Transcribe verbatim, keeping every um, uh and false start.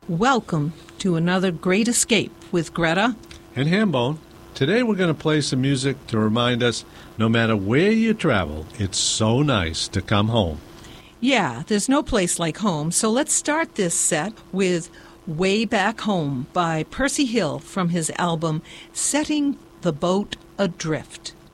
Welcome to another great escape with Greta and Hambone. Today we're going to play some music to remind us no matter where you travel, it's so nice to come home. Yeah, there's no place like home, so let's start this set with Way Back Home by Percy Hill from his album Setting the Boat Adrift.